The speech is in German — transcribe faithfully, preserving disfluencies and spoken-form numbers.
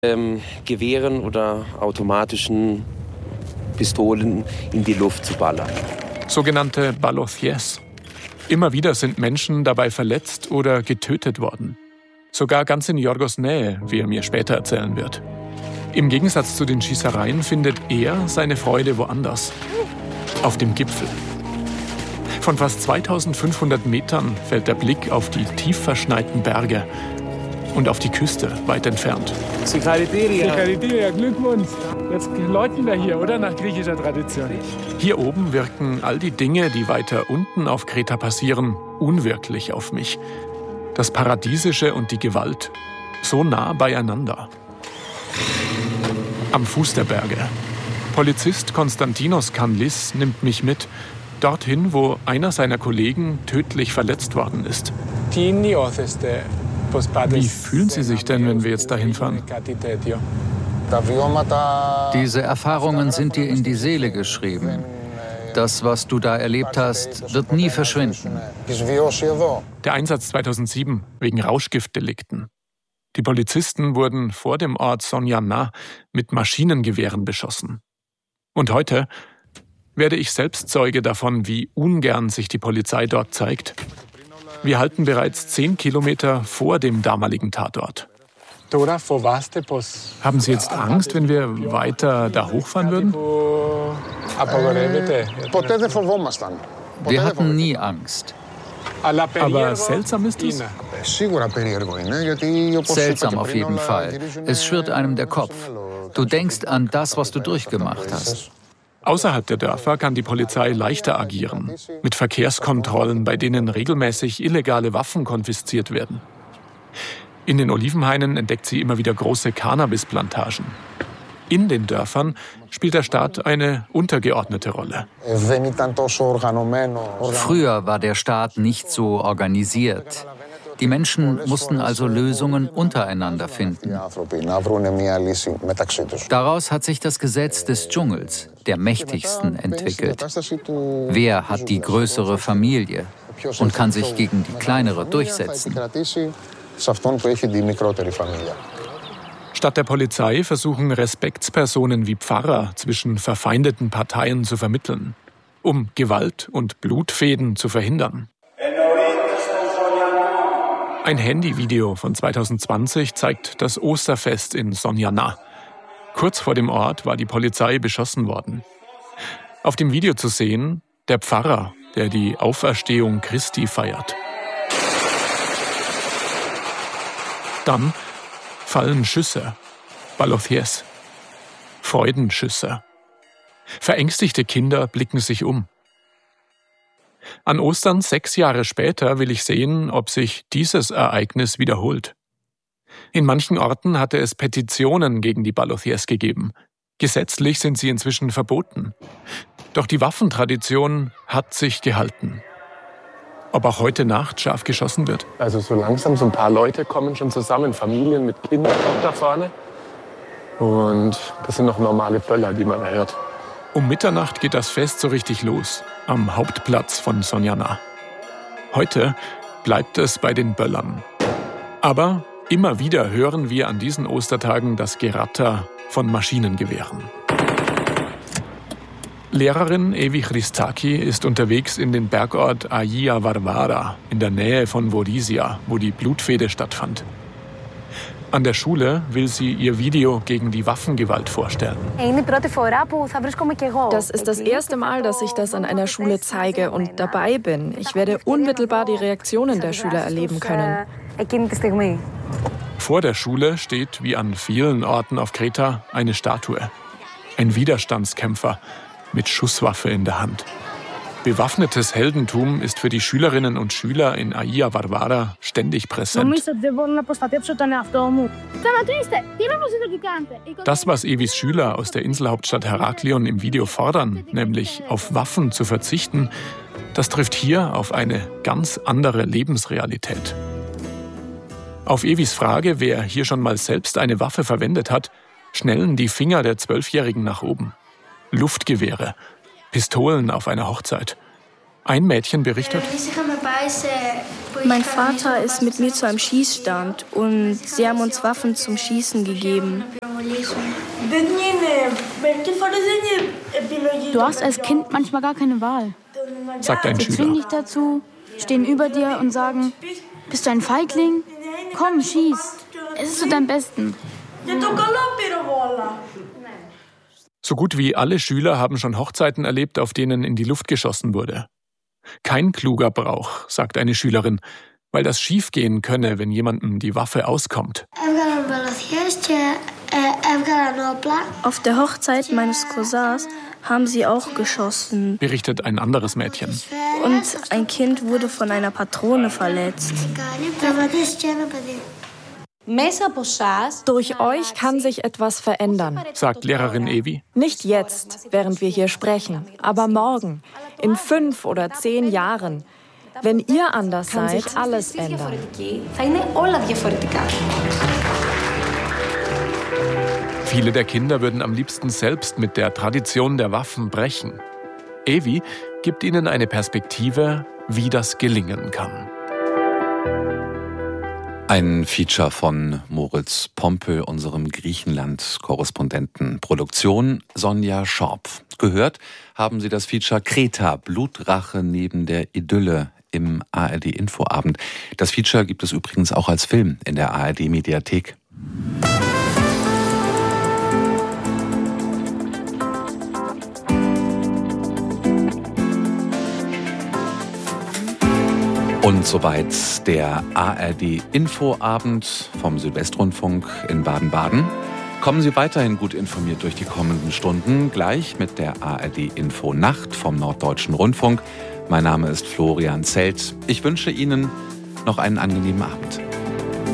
Ähm, Gewehren oder automatischen Pistolen in die Luft zu ballern. Sogenannte balociers. Immer wieder sind Menschen dabei verletzt oder getötet worden. Sogar ganz in Yorgos Nähe, wie er mir später erzählen wird. Im Gegensatz zu den Schießereien findet er seine Freude woanders. Auf dem Gipfel. Von fast zweitausendfünfhundert Metern fällt der Blick auf die tief verschneiten Berge und auf die Küste weit entfernt. Sikaridia, Glückwunsch. Jetzt läuten wir hier, oder? Nach griechischer Tradition. Hier oben wirken all die Dinge, die weiter unten auf Kreta passieren, unwirklich auf mich. Das Paradiesische und die Gewalt, so nah beieinander. Am Fuß der Berge. Polizist Konstantinos Kanlis nimmt mich mit, dorthin, wo einer seiner Kollegen tödlich verletzt worden ist. Wie fühlen Sie sich denn, wenn wir jetzt dahin fahren? Diese Erfahrungen sind dir in die Seele geschrieben. Das, was du da erlebt hast, wird nie verschwinden. Der Einsatz zweitausendsieben wegen Rauschgiftdelikten. Die Polizisten wurden vor dem Ort Sonjana mit Maschinengewehren beschossen. Und heute werde ich selbst Zeuge davon, wie ungern sich die Polizei dort zeigt. Wir halten bereits zehn Kilometer vor dem damaligen Tatort. Haben Sie jetzt Angst, wenn wir weiter da hochfahren würden? Wir hatten nie Angst. Aber seltsam ist es? Seltsam auf jeden Fall. Es schwirrt einem der Kopf. Du denkst an das, was du durchgemacht hast. Außerhalb der Dörfer kann die Polizei leichter agieren, mit Verkehrskontrollen, bei denen regelmäßig illegale Waffen konfisziert werden. In den Olivenhainen entdeckt sie immer wieder große Cannabisplantagen. In den Dörfern spielt der Staat eine untergeordnete Rolle. Früher war der Staat nicht so organisiert. Die Menschen mussten also Lösungen untereinander finden. Daraus hat sich das Gesetz des Dschungels, der mächtigsten, entwickelt. Wer hat die größere Familie und kann sich gegen die kleinere durchsetzen? Statt der Polizei versuchen Respektspersonen wie Pfarrer zwischen verfeindeten Parteien zu vermitteln, um Gewalt und Blutfäden zu verhindern. Ein Handyvideo von zweitausendzwanzig zeigt das Osterfest in Sonjana. Kurz vor dem Ort war die Polizei beschossen worden. Auf dem Video zu sehen, der Pfarrer, der die Auferstehung Christi feiert. Dann fallen Schüsse, balociers, Freudenschüsse. Verängstigte Kinder blicken sich um. An Ostern sechs Jahre später will ich sehen, ob sich dieses Ereignis wiederholt. In manchen Orten hatte es Petitionen gegen die balociers gegeben. Gesetzlich sind sie inzwischen verboten. Doch die Waffentradition hat sich gehalten. Ob auch heute Nacht scharf geschossen wird? Also so langsam, so ein paar Leute kommen schon zusammen, Familien mit Kindern auch da vorne. Und das sind noch normale Böller, die man hört. Um Mitternacht geht das Fest so richtig los, am Hauptplatz von Sonjana. Heute bleibt es bei den Böllern. Aber immer wieder hören wir an diesen Ostertagen das Geratter von Maschinengewehren. Lehrerin Evi Christaki ist unterwegs in den Bergort Aia Varvara in der Nähe von Vorissia, wo die Blutfehde stattfand. An der Schule will sie ihr Video gegen die Waffengewalt vorstellen. Das ist das erste Mal, dass ich das an einer Schule zeige und dabei bin. Ich werde unmittelbar die Reaktionen der Schüler erleben können. Vor der Schule steht, wie an vielen Orten auf Kreta, eine Statue. Ein Widerstandskämpfer mit Schusswaffe in der Hand. Bewaffnetes Heldentum ist für die Schülerinnen und Schüler in Aia Varvara ständig präsent. Das, was Evis Schüler aus der Inselhauptstadt Heraklion im Video fordern, nämlich auf Waffen zu verzichten, das trifft hier auf eine ganz andere Lebensrealität. Auf Evis Frage, wer hier schon mal selbst eine Waffe verwendet hat, schnellen die Finger der Zwölfjährigen nach oben. Luftgewehre, Pistolen auf einer Hochzeit. Ein Mädchen berichtet: Mein Vater ist mit mir zu einem Schießstand und sie haben uns Waffen zum Schießen gegeben. Du hast als Kind manchmal gar keine Wahl. Sagt ein Sie Schüler. zwingen dich dazu, stehen über dir und sagen, bist du ein Feigling? Komm, schieß. Es ist zu deinem Besten. So gut wie alle Schüler haben schon Hochzeiten erlebt, auf denen in die Luft geschossen wurde. Kein kluger Brauch, sagt eine Schülerin, weil das schiefgehen könne, wenn jemandem die Waffe auskommt. Auf der Hochzeit meines Cousins haben sie auch geschossen. Berichtet ein anderes Mädchen. Und ein Kind wurde von einer Patrone verletzt. Durch euch kann sich etwas verändern. Sagt Lehrerin Evi. Nicht jetzt, während wir hier sprechen, aber morgen, in fünf oder zehn Jahren. Wenn ihr anders seid, kann sich alles ändern. Viele der Kinder würden am liebsten selbst mit der Tradition der Waffen brechen. Evi gibt ihnen eine Perspektive, wie das gelingen kann. Ein Feature von Moritz Pompel, unserem Griechenland-Korrespondenten. Produktion Sonja Schorpf. Gehört haben Sie das Feature Kreta, Blutrache neben der Idylle im A R D-Infoabend. Das Feature gibt es übrigens auch als Film in der A R D-Mediathek. Und soweit der A R D-Infoabend vom Südwestrundfunk in Baden-Baden. Kommen Sie weiterhin gut informiert durch die kommenden Stunden, gleich mit der A R D-Info-Nacht vom Norddeutschen Rundfunk. Mein Name ist Florian Zelt. Ich wünsche Ihnen noch einen angenehmen Abend.